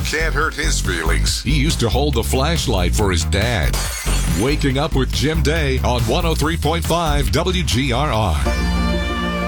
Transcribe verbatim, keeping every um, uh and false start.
can't hurt his feelings. He used to hold the flashlight for his dad. Waking Up with Jim Day on one oh three point five W G R R.